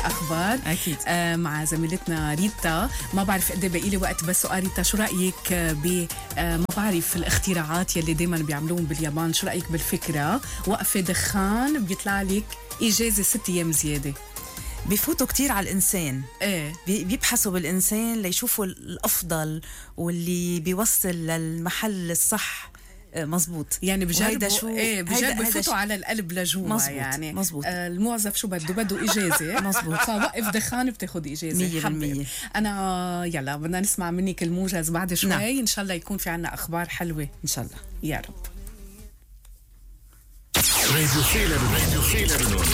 أخبار أكيد. مع زميلتنا ريتا. ما بعرف قد باقي لي وقت، بس سؤال ريتا، شو رأيك ما بعرف الاختراعات يلي دايما بيعملوهم باليابان، شو رأيك بالفكرة وقفة دخان بيطلع لك إجازة 6 أيام زيادة؟ بفوتوا كتير على الإنسان. ايه بيبحثوا بالإنسان ليشوفوا الأفضل واللي بيوصل للمحل الصح. مزبوط. يعني بجربوا هيدا يفوتوا على القلب لجوا. مزبوط. يعني مزبوط. الموظف شو بده إجازة. مزبوط. فوقف دخان بتاخد إجازة 100%. أنا يلا بدنا نسمع منك الموجز بعد شوي. نعم. إن شاء الله يكون في عنا أخبار حلوة إن شاء الله. يا رب. راديو 4